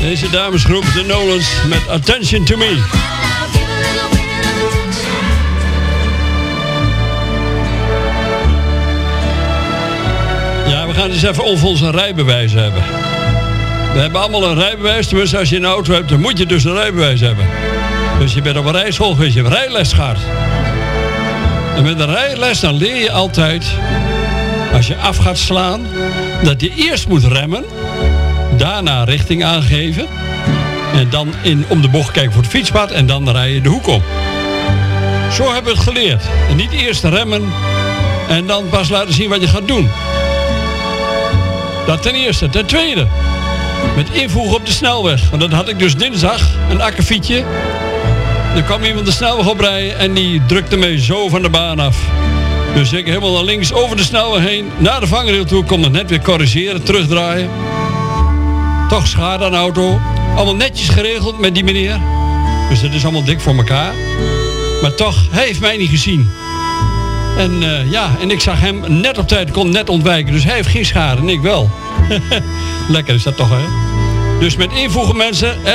Deze damesgroep, de Nolans, met Attention to Me. Ja, we gaan eens even of we onze rijbewijs hebben. We hebben allemaal een rijbewijs, tenminste als je een auto hebt, dan moet je dus een rijbewijs hebben. Dus je bent op een rijschool geweest, je hebt rijles gehad. En met een rijles dan leer je altijd, als je af gaat slaan, dat je eerst moet remmen, daarna richting aangeven en dan om de bocht kijken voor het fietspad en dan rij je de hoek om. Zo hebben we het geleerd. En niet eerst remmen en dan pas laten zien wat je gaat doen. Dat ten eerste. Ten tweede, met invoegen op de snelweg. Want dat had ik dus dinsdag, een akkefietje. Er kwam iemand de snelweg oprijden en die drukte me zo van de baan af. Dus ik helemaal naar links over de snelweg heen, naar de vangrail toe, kon het net weer corrigeren, terugdraaien. Toch schade aan de auto. Allemaal netjes geregeld met die meneer. Dus dat is allemaal dik voor elkaar. Maar toch, hij heeft mij niet gezien. En en ik zag hem net op tijd, kon net ontwijken. Dus hij heeft geen schade en ik wel. Lekker is dat toch, hè? Dus met invoegen mensen...